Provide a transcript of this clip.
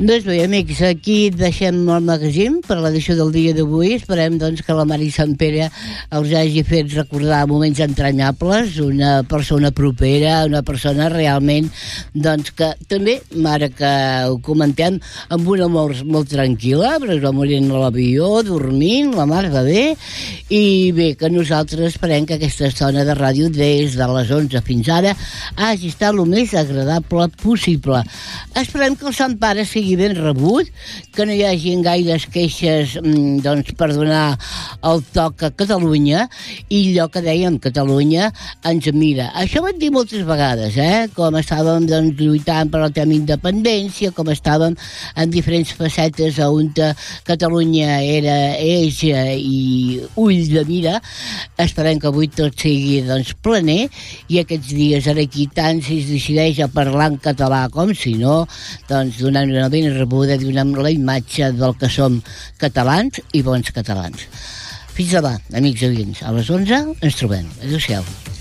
Doncs bé, amics, aquí deixem el magazín per l'edició del dia d'avui. Esperem, doncs, que la Mari Sampere us hagi fet recordar moments entranyables, una persona propera, una persona realment, doncs, que també, ara que ho comentem, amb una mort molt tranquil·la, però es va morir en l'avió, dormint, la mar de bé, i bé, que nosaltres esperem que aquesta estona de ràdio, des de les 11 fins ara, hagi estat el més agradable possible. Esperem que el Sant Pare sigui ben rebut, que no hi hagi gaires queixes doncs, per donar el toc a Catalunya, i allò que dèiem, Catalunya ens mira. Això ho hem dit moltes vegades, com estàvem doncs, lluitant per la tema independència, com estàvem en diferents facetes on Catalunya era eix i ull de mira. Esperem que avui tot sigui doncs, planer, i aquests dies ara aquí tant si es decideix a parlar en català com si no, doncs donant una ben rebuda, donem la imatge del que som catalans i bons catalans. Fins demà, amics oients. A les 11 ens trobem. Adéu-siau.